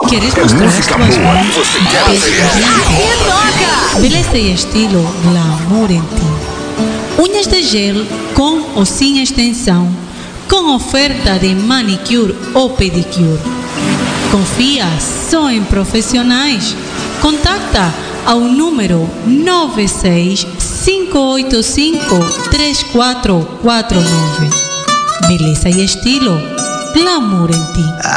Queres É mostrar música tuas boa. mãos? Você quer Beleza e estilo glamour em ti. Unhas de gel com ou sem extensão, com oferta de manicure ou pedicure. Confia só em profissionais. Contacta ao número 965853449. Beleza e estilo glamour em ti.